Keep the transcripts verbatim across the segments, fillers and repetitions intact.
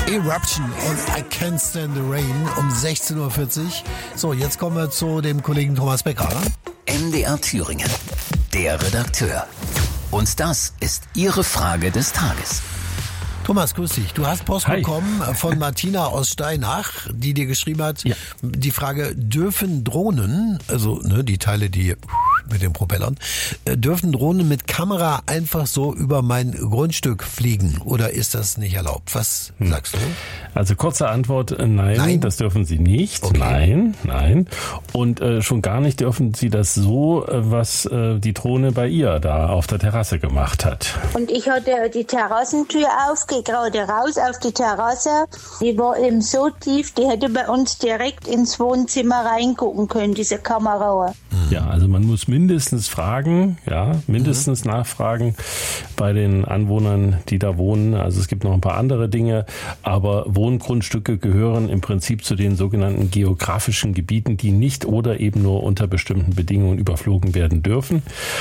Eruption und I Can't Stand the Rain um sechzehn Uhr vierzig. So, jetzt kommen wir zu dem Kollegen Thomas Becker. M D R Thüringen, der Redakteur. Und das ist Ihre Frage des Tages. Thomas, grüß dich. Du hast Post Hi. bekommen von Martina aus Steinach, die dir geschrieben hat, Ja. die Frage, dürfen Drohnen, also ne, die Teile, die mit den Propellern, äh, dürfen Drohnen mit Kamera einfach so über mein Grundstück fliegen oder ist das nicht erlaubt? Was hm. sagst du? Also kurze Antwort, äh, nein, Nein? das dürfen Sie nicht. Okay. Nein, nein. Und äh, schon gar nicht dürfen Sie das so, äh, was äh, die Drohne bei ihr da auf der Terrasse gemacht hat. Und ich hatte die Terrassentür auf, gehe gerade raus auf die Terrasse. Die war eben so tief, die hätte bei uns direkt ins Wohnzimmer reingucken können, diese Kamera. Ja, also man muss mindestens fragen, ja, mindestens mhm. nachfragen bei den Anwohnern, die da wohnen. Also es gibt noch ein paar andere Dinge, aber Wohngrundstücke gehören im Prinzip zu den sogenannten geografischen Gebieten, die nicht oder eben nur unter bestimmten Bedingungen überflogen werden dürfen.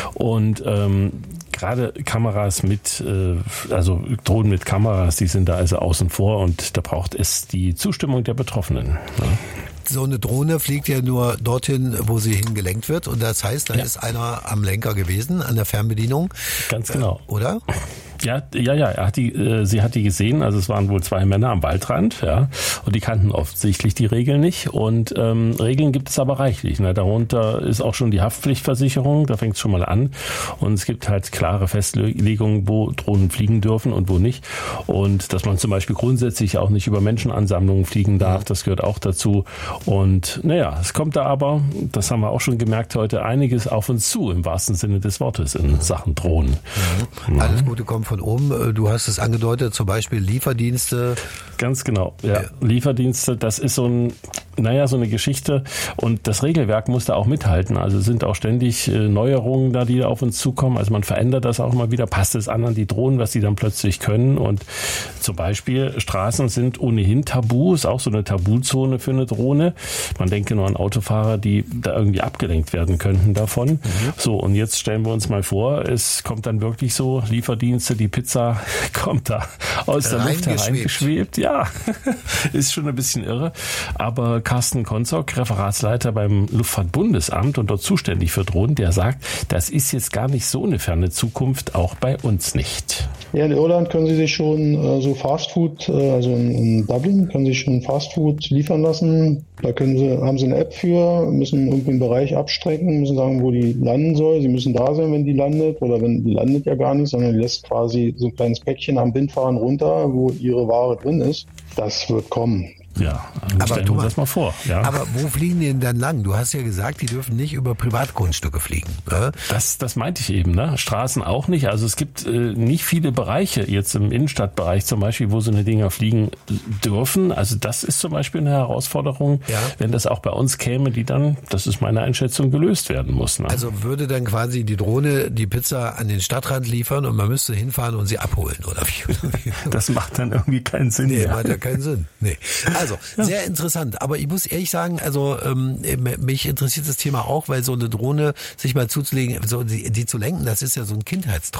Und ähm, gerade Kameras mit, äh, also Drohnen mit Kameras, die sind da also außen vor und da braucht es die Zustimmung der Betroffenen. Ja. So eine Drohne fliegt ja nur dorthin, wo sie hingelenkt wird. Und das heißt, da ja. ist einer am Lenker gewesen, an der Fernbedienung. Ganz genau. Äh, oder? Ja, ja, ja. Er hat die, äh, sie hat die gesehen. Also es waren wohl zwei Männer am Waldrand, ja, und die kannten offensichtlich die Regeln nicht. Und ähm, Regeln gibt es aber reichlich. Ne? Darunter ist auch schon die Haftpflichtversicherung. Da fängt es schon mal an. Und es gibt halt klare Festlegungen, wo Drohnen fliegen dürfen und wo nicht. Und dass man zum Beispiel grundsätzlich auch nicht über Menschenansammlungen fliegen darf, das gehört auch dazu. Und naja, es kommt da aber, das haben wir auch schon gemerkt heute, einiges auf uns zu, im wahrsten Sinne des Wortes, in Sachen Drohnen. Mhm. Ja. Alles Gute kommt von oben. Du hast es angedeutet, zum Beispiel Lieferdienste. Ganz genau, ja. ja. Lieferdienste, das ist so ein, naja, so eine Geschichte. Und das Regelwerk muss da auch mithalten. Also es sind auch ständig äh, Neuerungen da, die auf uns zukommen. Also man verändert das auch mal wieder, passt es an an die Drohnen, was die dann plötzlich können. Und zum Beispiel Straßen sind ohnehin tabu, ist auch so eine Tabuzone für eine Drohne. Man denke nur an Autofahrer, die da irgendwie abgelenkt werden könnten davon. Mhm. So, und jetzt stellen wir uns mal vor, es kommt dann wirklich so, Lieferdienste, die Pizza kommt da aus der Luft hereingeschwebt. Ja, ist schon ein bisschen irre. Aber Carsten Konzok, Referatsleiter beim Luftfahrtbundesamt und dort zuständig für Drohnen, der sagt, das ist jetzt gar nicht so eine ferne Zukunft, auch bei uns nicht. Ja, in Irland können Sie sich schon äh, so Fastfood, äh, also in, in Dublin können Sie schon Fastfood liefern lassen. Da können Sie, haben Sie eine App für, müssen irgendwie einen Bereich abstrecken, müssen sagen, wo die landen soll. Sie müssen da sein, wenn die landet, oder wenn die landet ja gar nicht, sondern die lässt quasi so ein kleines Päckchen am Bindfahren runter, wo Ihre Ware drin ist. Das wird kommen. Ja, aber stellen wir uns das mal vor. Ja. Aber wo fliegen die denn dann lang? Du hast ja gesagt, die dürfen nicht über Privatgrundstücke fliegen. Ne? Das, das meinte ich eben, ne? Straßen auch nicht. Also es gibt äh, nicht viele Bereiche, jetzt im Innenstadtbereich zum Beispiel, wo so eine Dinger fliegen dürfen. Also das ist zum Beispiel eine Herausforderung, ja. wenn das auch bei uns käme, die dann, das ist meine Einschätzung, gelöst werden muss. Ne? Also würde dann quasi die Drohne die Pizza an den Stadtrand liefern und man müsste hinfahren und sie abholen, oder wie? Das macht dann irgendwie keinen Sinn. Nee, mehr. macht ja keinen Sinn. Nee. Also, ja. sehr interessant. Aber ich muss ehrlich sagen, also ähm, mich interessiert das Thema auch, weil so eine Drohne sich mal zuzulegen, so die, die zu lenken, das ist ja so ein Kindheitstraum.